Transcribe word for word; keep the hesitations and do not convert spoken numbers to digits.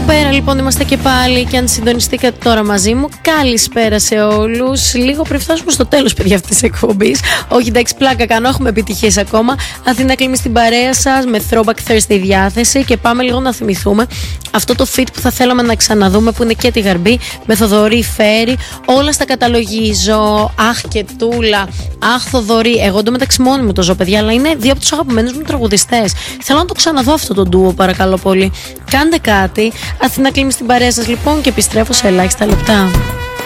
πέρα λοιπόν είμαστε και πάλι. Και αν συντονιστήκατε τώρα μαζί μου, καλησπέρα σε όλους. Λίγο πριν φτάσουμε στο τέλος, παιδιά, αυτής της εκπομπής. Όχι, εντάξει, πλάκα κάνω, έχουμε επιτυχίες ακόμα. Αθήνα Κλίμη στην παρέα σας, με Throwback Thursday διάθεση. Και πάμε λίγο να θυμηθούμε αυτό το feat που θα θέλαμε να ξαναδούμε, που είναι και τη Γαρμπή, με Θοδωρή Φέρη. Όλα στα καταλογίζω. Αχ και Τούλα, αχ Θοδωρή. Εγώ εντωμεταξύ μόνη μου το ζω, παιδιά, αλλά είναι δύο από τους αγαπημένους μου τραγουδιστές. Θέλω να το ξαναδώ αυτό το ντουο, παρακαλώ πολύ. Κάντε κάτι. Αθήνα Κλίμη στην παρέα σας λοιπόν και επιστρέφω σε ελάχιστα λεπτά.